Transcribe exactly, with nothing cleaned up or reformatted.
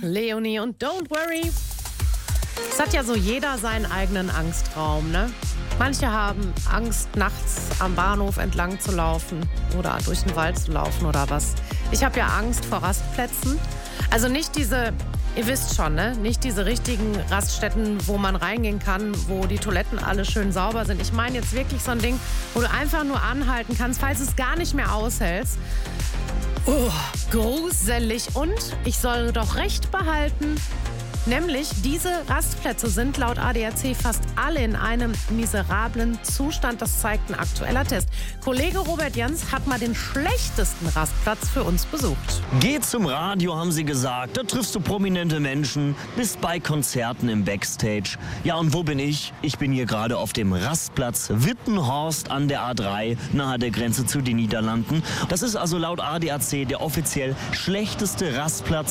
Leonie und Don't Worry. Es hat ja so jeder seinen eigenen Angstraum, ne? Manche haben Angst, nachts am Bahnhof entlang zu laufen oder durch den Wald zu laufen oder was. Ich habe ja Angst vor Rastplätzen. Also nicht diese, ihr wisst schon, ne? Nicht diese richtigen Raststätten, wo man reingehen kann, wo die Toiletten alle schön sauber sind. Ich meine jetzt wirklich so ein Ding, wo du einfach nur anhalten kannst, falls es gar nicht mehr aushältst. Oh, gruselig. Und ich soll doch Recht behalten. Nämlich, diese Rastplätze sind laut A D A C fast alle in einem miserablen Zustand. Das zeigt ein aktueller Test. Kollege Robert Jans hat mal den schlechtesten Rastplatz für uns besucht. Geh zum Radio, haben sie gesagt. Da triffst du prominente Menschen, bist bei Konzerten im Backstage. Ja, und wo bin ich? Ich bin hier gerade auf dem Rastplatz Wittenhorst an der A drei, nahe der Grenze zu den Niederlanden. Das ist also laut A D A C der offiziell schlechteste Rastplatz